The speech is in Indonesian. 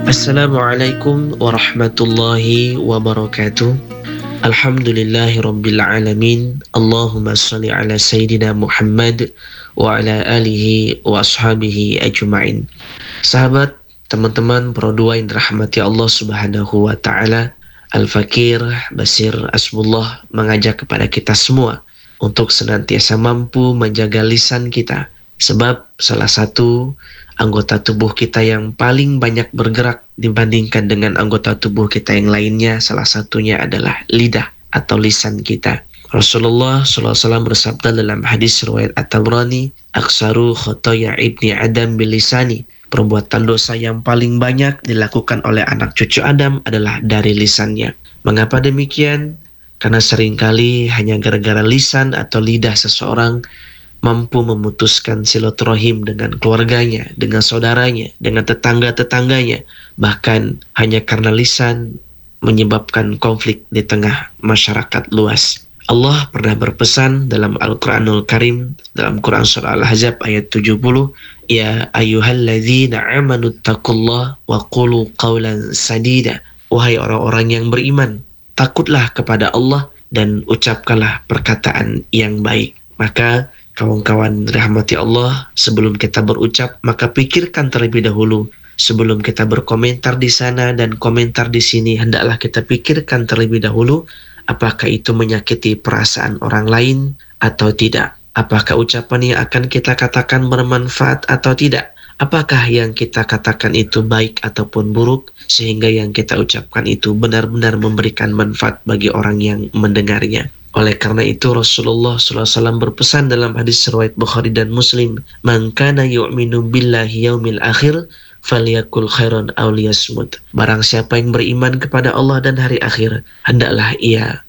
Assalamualaikum warahmatullahi wabarakatuh. Alhamdulillahi rabbil alamin. Allahumma salli ala Sayyidina Muhammad wa ala alihi wa ashabihi ajma'in. Sahabat, teman-teman Pro 2 yang dirahmati Allah subhanahu wa ta'ala, Al-Fakir Basir Asmullah mengajak kepada kita semua untuk senantiasa mampu menjaga lisan kita. Sebab salah satu anggota tubuh kita yang paling banyak bergerak dibandingkan dengan anggota tubuh kita yang lainnya, salah satunya adalah lidah atau lisan kita. Rasulullah SAW bersabda dalam hadis riwayat At-Tabrani, "Aksaru khotoya ibni Adam bilisani." Perbuatan dosa yang paling banyak dilakukan oleh anak cucu Adam adalah dari lisannya. Mengapa demikian? Karena seringkali hanya gara-gara lisan atau lidah seseorang mampu memutuskan silaturahim dengan keluarganya, dengan saudaranya, dengan tetangga-tetangganya. Bahkan hanya karena lisan menyebabkan konflik di tengah masyarakat luas. Allah pernah berpesan dalam Al-Quranul Karim, dalam Quran Surah Al-Ahzab ayat 70, "Ya ayyuhalladzina amanu taqullah wa qulu qawlan sadida." Wahai orang-orang yang beriman, takutlah kepada Allah dan ucapkanlah perkataan yang baik. Maka kawan-kawan rahmati Allah, sebelum kita berucap, maka pikirkan terlebih dahulu. Sebelum kita berkomentar di sana dan komentar di sini, hendaklah kita pikirkan terlebih dahulu, apakah itu menyakiti perasaan orang lain atau tidak? Apakah ucapan yang akan kita katakan bermanfaat atau tidak? Apakah yang kita katakan itu baik ataupun buruk, sehingga yang kita ucapkan itu benar-benar memberikan manfaat bagi orang yang mendengarnya. Oleh karena itu Rasulullah SAW berpesan dalam hadis riwayat Bukhari dan Muslim, "Man kana yu'minu billahi yaumil akhir falyakul khairan aw liyasmut." Barang siapa yang beriman kepada Allah dan hari akhir, hendaklah ia